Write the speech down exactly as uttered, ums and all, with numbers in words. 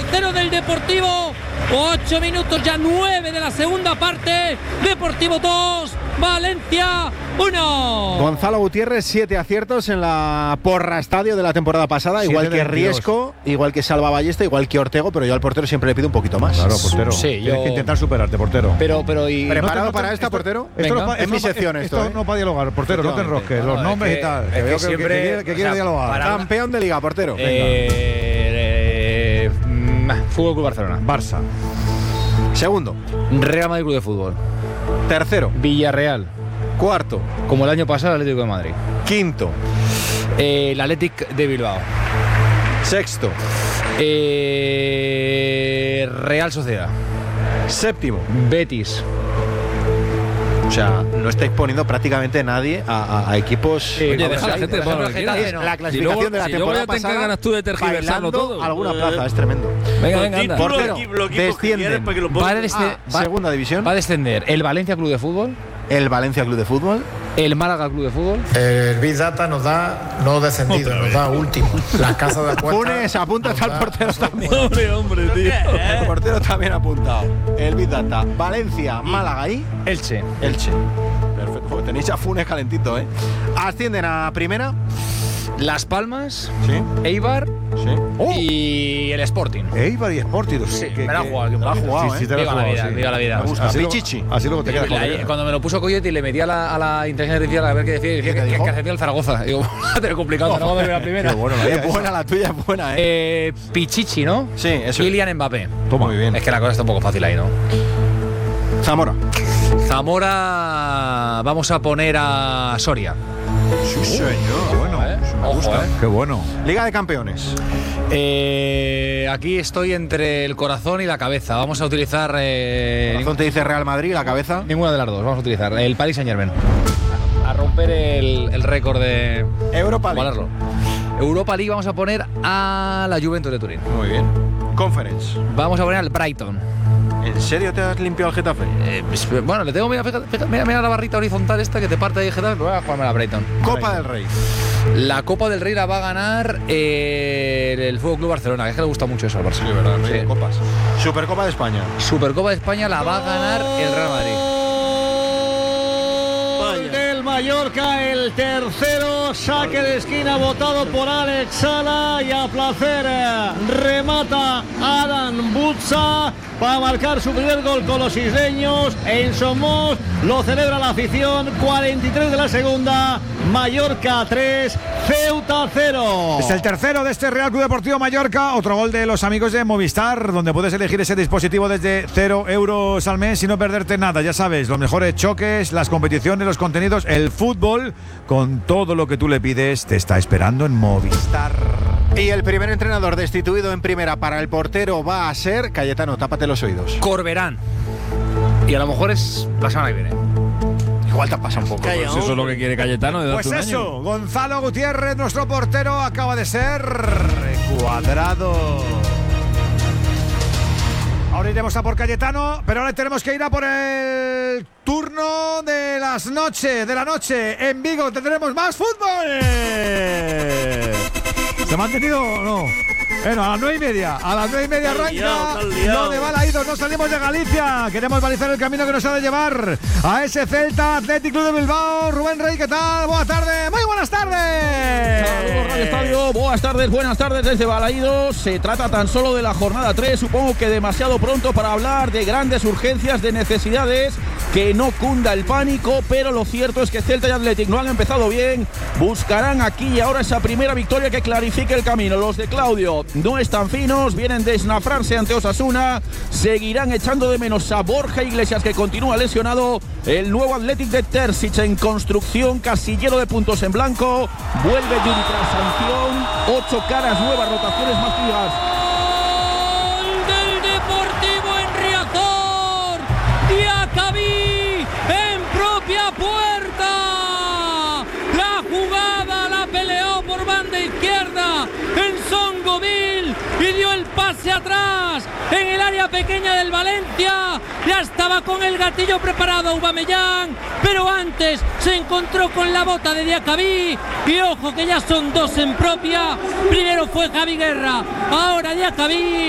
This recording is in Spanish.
cero del Deportivo. Ocho minutos ya, nueve de la segunda parte. Deportivo dos, Valencia uno. Gonzalo Gutiérrez, siete aciertos en la Porra Estadio de la temporada pasada, igual que Riesco, igual que Salva Ballesta, igual que Ortego, pero yo al portero siempre le pido un poquito más. Claro, portero. Sí, Tienes yo... que intentar superarte, portero. Pero, pero y... ¿Preparado no te, no te, para esta, esto, portero? Esto Venga, no, es mi sección esto. Esto ¿eh? no para dialogar, portero, no te enrosques, no, los nombres que, y tal. Es que que veo que, siempre, que, que, que quiere o sea, dialogar. para- Campeón de Liga, portero. Eh, eh, mm, Fútbol Club Barcelona. Barça. Segundo. Real Madrid Club de Fútbol. Tercero. Villarreal. Cuarto. Como el año pasado, el Atlético de Madrid. Quinto. Eh, el Athletic de Bilbao. Sexto. Eh, Real Sociedad. Séptimo. Betis. O sea, no estáis poniendo prácticamente nadie a, a, a equipos. Eh, Oye, vamos deja a la a ver, gente por ponga lo ejemplo, que quiera. Getafe, no. La Si clasificación luego, de la si luego temporada ya te pasada. encargas tú de tergiversarlo bailando todo. alguna plaza, es tremendo. Venga, venga, anda. Portero, Los equipos que descienden. quieres para que lo Va a, pongas. desce- Ah, va- segunda división. va a descender el Valencia Club de Fútbol, El Valencia Club de Fútbol. el Málaga Club de Fútbol. El Big Data nos da no descendido, nos da último. Las casas de apuestas. Funes, apunta al portero también. Hombre, hombre, tío. El portero también ha apuntado. El Big Data. Valencia, Málaga y Elche. Elche. Perfecto. Pues tenéis a Funes calentito, ¿eh? Ascienden a primera. Las Palmas, Sí. Eibar Sí. y el Sporting. Eibar y Sporting. Sí, que- me la ha que- jugado. la ha jugado, Sí, sí, ¿eh? te la has Viva la jugado, vida, sí. viva la vida. Me gusta. Así luego- Pichichi. Así luego te quedas con La- ella. cuando me lo puso Coyote y le metí a la, a la inteligencia artificial a ver qué decía, decía ¿Qué te que, que, dijo? que hacía el Zaragoza. Digo, va a tener complicado. Zaragoza de la primera. Qué bueno, la Es idea buena, esa. la tuya es buena, ¿eh? Eh, Pichichi, ¿no? Sí, eso es. Kylian Mbappé. Toma. Muy bien. Es que la cosa está un poco fácil ahí, ¿no? Zamora. Zamora, vamos a poner a Soria. Sí, señor. Bueno, ¿eh? me Ojo, gusta. ¿eh? Qué bueno. Liga de Campeones. Eh, aquí estoy entre el corazón y la cabeza. Vamos a utilizar eh, Corazón te dice Real Madrid, la cabeza. ninguna de las dos. Vamos a utilizar el Paris Saint-Germain. A romper el, el récord de Europa League. igualarlo. Europa League vamos a poner a la Juventus de Turín. Muy bien. Conference. Vamos a poner al Brighton. ¿En serio te has limpiado el Getafe? Eh, pues, bueno, le tengo mira, fíjate, fíjate, mira, mira la barrita horizontal esta que te parte de Getafe. Voy a jugarme a Brighton. Copa del Rey. La Copa del Rey la va a ganar eh, el Fútbol Club Barcelona, que es que le gusta mucho eso al Barça. Sí, verdad, Sí. copas. Supercopa de España. Supercopa de España la va a ganar el Real Madrid. Gol del Mallorca, el tercero, saque de esquina votado por Alex Sala y a placer eh, remata Adam Butza para marcar su primer gol con los isleños en Somos. Lo celebra la afición. Cuarenta y tres de la segunda, Mallorca tres, Ceuta cero. Es el tercero de este Real Club Deportivo Mallorca. Otro gol de los amigos de Movistar, donde puedes elegir ese dispositivo desde cero euros al mes y no perderte nada. Ya sabes, los mejores choques, las competiciones, los contenidos, el fútbol, con todo lo que tú le pides, te está esperando en Movistar. Y el primer entrenador destituido en primera para el portero va a ser Cayetano, tápate los oídos. Corberán. Y a lo mejor es la semana que viene. Igual te pasa un poco. Pues eso es lo que quiere Cayetano, de darte Pues un eso, año. Gonzalo Gutiérrez, nuestro portero, acaba de ser cuadrado. Ahora iremos a por Cayetano, pero ahora tenemos que ir a por el turno de las noches, de la noche. En Vigo tendremos más fútbol. ¿Se ha mantenido o no? Bueno, a las nueve y media, a las nueve y media Está liado, arranca está liado. lo de Balaídos. No salimos de Galicia, queremos balizar el camino que nos ha de llevar a ese Celta Athletic Club de Bilbao. Rubén Rey, ¿qué tal? Buenas tardes, muy buenas tardes. Saludos, Radio Estadio. Buenas tardes, buenas tardes desde Balaídos. Se trata tan solo de la jornada tres. Supongo que demasiado pronto para hablar de grandes urgencias, de necesidades. Que no cunda el pánico, pero lo cierto es que Celta y Athletic no han empezado bien. Buscarán aquí y ahora esa primera victoria que clarifique el camino. Los de Claudio no están finos, vienen de esnafrarse ante Osasuna. Seguirán echando de menos a Borja Iglesias, que continúa lesionado. El nuevo Athletic de Terzic en construcción, casillero de puntos en blanco. Vuelve Yuri tras sanción. Ocho caras nuevas, rotaciones más fijas. Gol del Deportivo en Riazor. Diacabí en propia puerta. La jugada la peleó por banda izquierda en Songoville y dio el pase atrás en el área pequeña del Valencia. Ya estaba con el gatillo preparado Aubameyang, pero antes se encontró con la bota de Diacabí. Y ojo que ya son dos en propia. Primero fue Javi Guerra, ahora Diacabí.